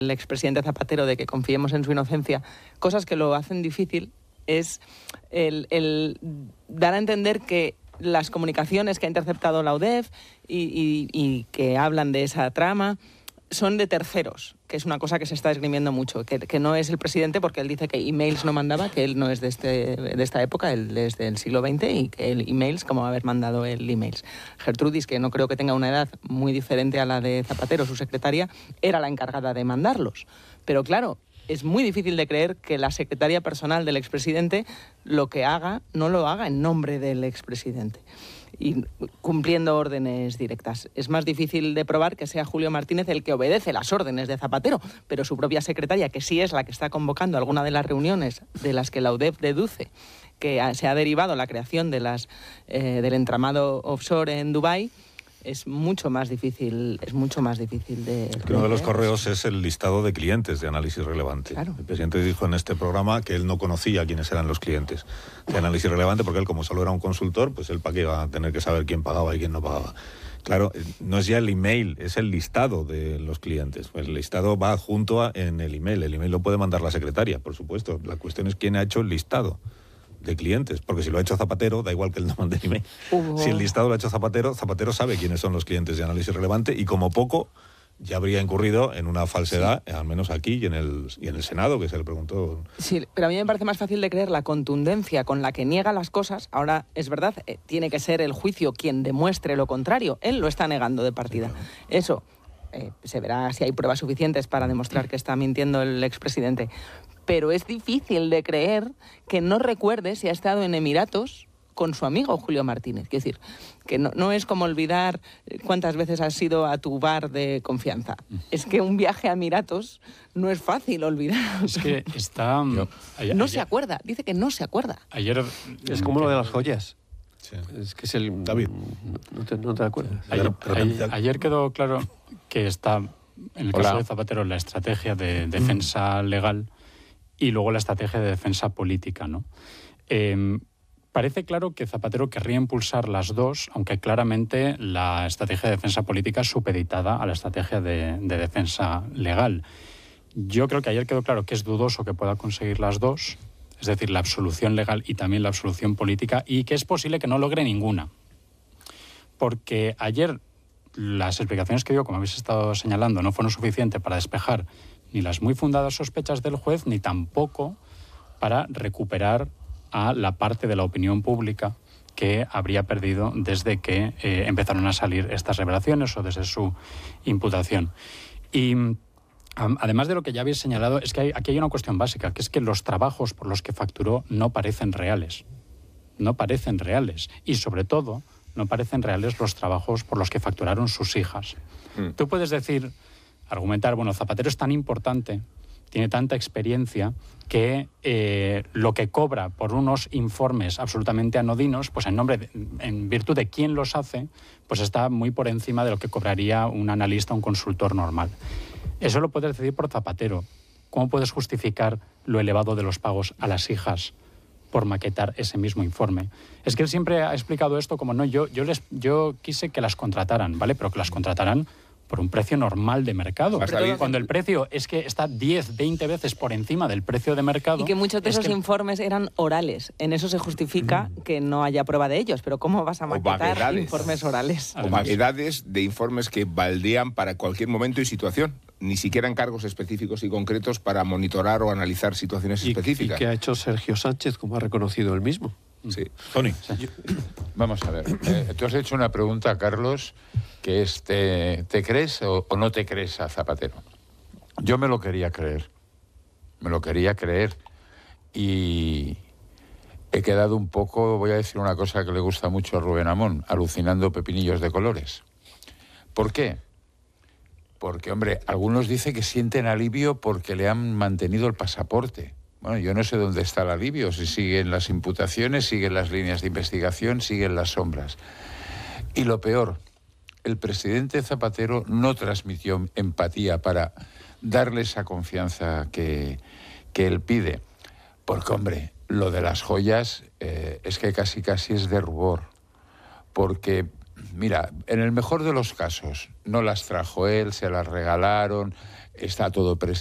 expresidente Zapatero de que confiemos en su inocencia, cosas que lo hacen difícil es el dar a entender que las comunicaciones que ha interceptado la UDEF y que hablan de esa trama son de terceros, que es una cosa que se está esgrimiendo mucho, que no es el presidente, porque él dice que emails no mandaba, que él no es de esta época, él es del siglo XX, y que el emails, como haber mandado el emails. Gertrudis, que no creo que tenga una edad muy diferente a la de Zapatero, su secretaria, era la encargada de mandarlos. Pero claro, es muy difícil de creer que la secretaria personal del expresidente lo que haga, no lo haga en nombre del expresidente y cumpliendo órdenes directas. Es más difícil de probar que sea Julio Martínez el que obedece las órdenes de Zapatero, pero su propia secretaria, que sí es la que está convocando alguna de las reuniones de las que la UDEF deduce que se ha derivado la creación de del entramado offshore en Dubái, es mucho más difícil de... Uno de los correos es el listado de clientes de Análisis Relevante. Claro. El presidente dijo en este programa que él no conocía quiénes eran los clientes de Análisis Relevante, porque él, como solo era un consultor, pues él para qué iba a tener que saber quién pagaba y quién no pagaba. Claro, no es ya el email, es el listado de los clientes. Pues el listado va junto en el email. El email lo puede mandar la secretaria, por supuesto. La cuestión es quién ha hecho el listado de clientes, porque si lo ha hecho Zapatero, da igual que él no mande email. Si el listado lo ha hecho Zapatero, Zapatero sabe quiénes son los clientes de Análisis Relevante y como poco ya habría incurrido en una falsedad, al menos aquí y en el Senado, que se le preguntó. Sí, pero a mí me parece más fácil de creer la contundencia con la que niega las cosas. Ahora, es verdad, tiene que ser el juicio quien demuestre lo contrario. Él lo está negando de partida. Sí, claro. Eso se verá si hay pruebas suficientes para demostrar que está mintiendo el expresidente. Pero es difícil de creer que no recuerde si ha estado en Emiratos con su amigo Julio Martínez. Quiero decir, que no es como olvidar cuántas veces has ido a tu bar de confianza. Es que un viaje a Emiratos no es fácil olvidar. Es que está... se acuerda, dice que no se acuerda. Ayer... Es como lo de las joyas. Sí. Es que es el... David. No te acuerdas. Ayer quedó claro que está, en el caso de Zapatero, la estrategia de defensa legal y luego la estrategia de defensa política, ¿no? Parece claro que Zapatero querría impulsar las dos, aunque claramente la estrategia de defensa política es supeditada a la estrategia de defensa legal. Yo creo que ayer quedó claro que es dudoso que pueda conseguir las dos, es decir, la absolución legal y también la absolución política, y que es posible que no logre ninguna. Porque ayer las explicaciones que dio, como habéis estado señalando, no fueron suficientes para despejar ni las muy fundadas sospechas del juez, ni tampoco para recuperar a la parte de la opinión pública que habría perdido desde que empezaron a salir estas revelaciones o desde su imputación. Y además de lo que ya habéis señalado, es que aquí hay una cuestión básica, que es que los trabajos por los que facturó no parecen reales. No parecen reales. Y sobre todo, no parecen reales los trabajos por los que facturaron sus hijas. Tú puedes decir, argumentar, bueno, Zapatero es tan importante, tiene tanta experiencia, que lo que cobra por unos informes absolutamente anodinos, pues en virtud de quién los hace, pues está muy por encima de lo que cobraría un analista o un consultor normal. Eso lo puedes decir por Zapatero. ¿Cómo puedes justificar lo elevado de los pagos a las hijas por maquetar ese mismo informe? Es que él siempre ha explicado esto como, no, yo quise que las contrataran, ¿vale? Pero que las contrataran por un precio normal de mercado. Cuando el precio es que está 10, 20 veces por encima del precio de mercado... Y que muchos de esos informes eran orales. En eso se justifica que no haya prueba de ellos. Pero ¿cómo vas a maquetar informes orales? O vaguedades de informes que valdrían para cualquier momento y situación. Ni siquiera encargos específicos y concretos para monitorar o analizar situaciones específicas. ¿Y qué ha hecho Sergio Sánchez, como ha reconocido él mismo? Sí. Tony. Vamos a ver. Tú has hecho una pregunta, Carlos, que es, ¿te crees o no te crees a Zapatero? Yo me lo quería creer. Me lo quería creer. Y he quedado un poco, voy a decir una cosa que le gusta mucho a Rubén Amón, alucinando pepinillos de colores. ¿Por qué? Porque, hombre, algunos dicen que sienten alivio porque le han mantenido el pasaporte. Bueno, yo no sé dónde está el alivio, si siguen las imputaciones, siguen las líneas de investigación, siguen las sombras. Y lo peor, el presidente Zapatero no transmitió empatía para darle esa confianza que él pide. Porque, hombre, lo de las joyas es que casi es de rubor. Porque mira, en el mejor de los casos, no las trajo él, se las regalaron, está todo presente.